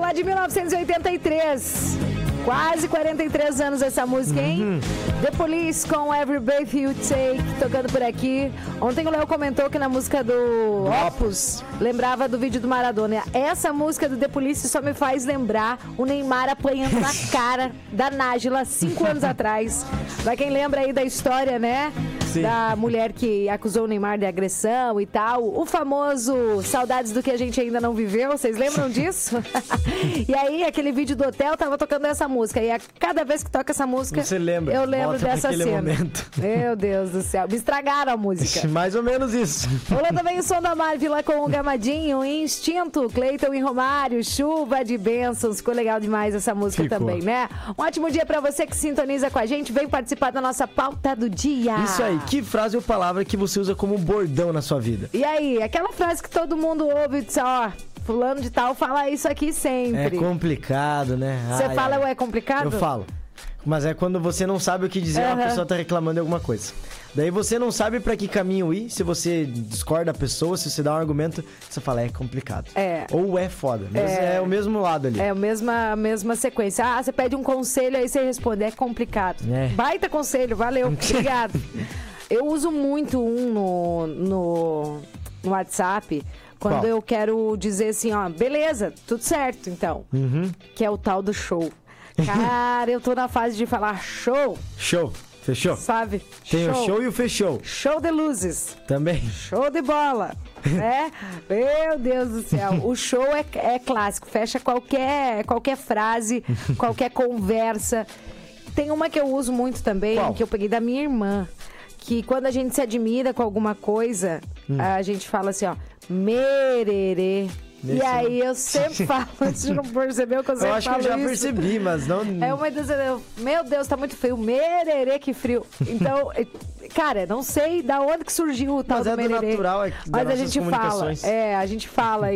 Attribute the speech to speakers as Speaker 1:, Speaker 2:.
Speaker 1: lá de 1983. Quase 43 anos essa música, hein? The Police com Every Breath You Take, tocando por aqui. Ontem o Léo comentou que na música do Opus, lembrava do vídeo do Maradona. Essa música do The Police só me faz lembrar o Neymar apanhando na cara da Nájila 5 anos atrás. Pra quem lembra aí da história, né? Sim. Da mulher que acusou o Neymar de agressão e tal. O famoso saudades do que a gente ainda não viveu. Vocês lembram disso? E aí, aquele vídeo do hotel tava tocando essa música. E a cada vez que toca essa música,
Speaker 2: você lembra?
Speaker 1: Eu lembro dessa cena.
Speaker 2: Momento.
Speaker 1: Meu Deus do céu. Me estragaram a música.
Speaker 2: Mais ou menos isso.
Speaker 1: Rolou também o som da Marvila com o Gamadinho, Instinto, Cleiton e Romário, Chuva de Bênçãos. Ficou legal demais essa música também, né? Um ótimo dia pra você que sintoniza com a gente. Vem participar da nossa pauta do dia.
Speaker 2: Isso aí. Que frase ou palavra que você usa como bordão na sua vida?
Speaker 1: E aí, aquela frase que todo mundo ouve e diz, ó, fulano de tal fala isso aqui sempre.
Speaker 2: É complicado, né?
Speaker 1: Você fala, é complicado?
Speaker 2: Eu falo. Mas é quando você não sabe o que dizer, a pessoa tá reclamando de alguma coisa. Daí você não sabe pra que caminho ir, se você discorda da pessoa, se você dá um argumento, você fala, é complicado. Ou é foda. Mas é o mesmo lado ali.
Speaker 1: É a mesma sequência. Ah, você pede um conselho, aí você responde, é complicado. Baita conselho, valeu, obrigado. Eu uso muito no WhatsApp, quando eu quero dizer assim, ó, beleza, tudo certo, então. Que é o tal do show. Cara, eu tô na fase de falar show.
Speaker 2: Show. Fechou?
Speaker 1: Sabe?
Speaker 2: Tem o show e o fechou.
Speaker 1: Show de luzes.
Speaker 2: Também.
Speaker 1: Show de bola. Né? Meu Deus do céu. O show é clássico. Fecha qualquer frase, qualquer conversa. Tem uma que eu uso muito também, que eu peguei da minha irmã. Que quando a gente se admira com alguma coisa, a gente fala assim, ó, mererê. E aí eu sempre falo, você não percebeu que eu sempre falo isso?
Speaker 2: Eu acho que eu já percebi, mas não...
Speaker 1: É uma das... Meu Deus, tá muito frio. Mererê, que frio. Então, cara, não sei da onde que surgiu o tal do mererê.
Speaker 2: Mas é do natural,
Speaker 1: mas a gente fala. A gente fala